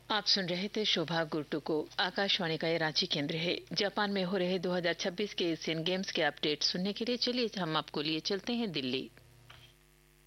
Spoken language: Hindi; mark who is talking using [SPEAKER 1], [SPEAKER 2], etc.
[SPEAKER 1] आप सुन रहे थे शोभा गुर्टू को। आकाशवाणी का ये रांची केंद्र है। जापान में हो रहे 2026 के एशियन गेम्स के अपडेट सुनने के लिए चलिए हम आपको लिए चलते हैं दिल्ली।